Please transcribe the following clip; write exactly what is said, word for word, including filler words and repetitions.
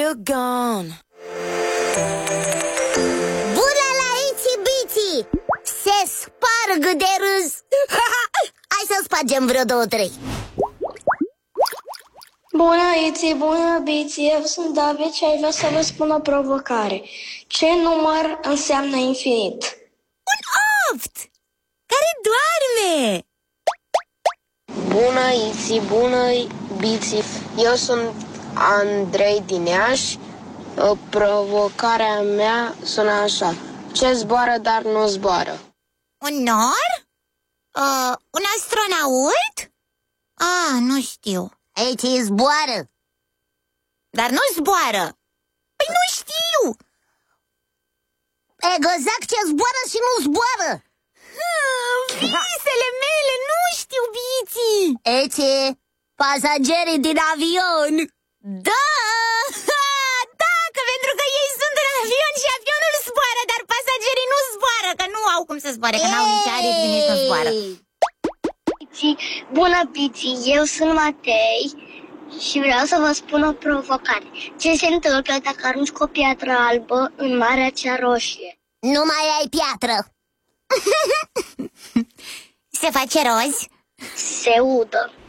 you're gone. Bună la Itsy Bitsy! Se sparg de râs. Hai să spargem vreo două, trei. Bună, Itsy, bună, Bitsy, eu sunt David și aș vrea să vă spun o provocare. Ce număr înseamnă infinit? Un oft care doarme. Bună, Itsy, bună, Bitsy, eu sunt Andrei din Iași. Provocarea mea sună așa: ce zboară, dar nu zboară? Un nor? Uh, un astronaut? Ah, nu știu. Itsy zboară. Dar nu zboară. Păi nu știu. Exact, ce zboară și nu zboară. ah, Visele mele, nu știu, Bitsy. Itsy, pasagerii din avion. Da, da, că pentru că ei sunt în avion și avionul zboară, dar pasagerii nu zboară, că nu au cum să zboare, că n-au nici aripi, nici nu zboară. Bună, Bitsy, eu sunt Matei și vreau să vă spun o provocare. Ce se întâmplă dacă arunci cu o piatră albă în Marea cea Roșie? Nu mai ai piatră. Se face roz? Se udă.